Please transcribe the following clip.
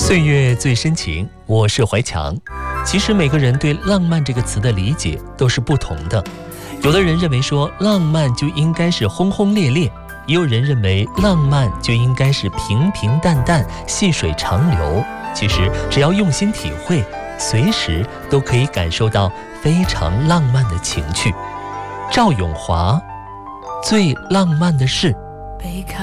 岁月最深情，我是怀强。其实每个人对浪漫这个词的理解都是不同的。有的人认为说浪漫就应该是轰轰烈烈，也有人认为浪漫就应该是平平淡淡、细水长流。其实只要用心体会，随时都可以感受到非常浪漫的情趣。赵咏华，最浪漫的事。 背靠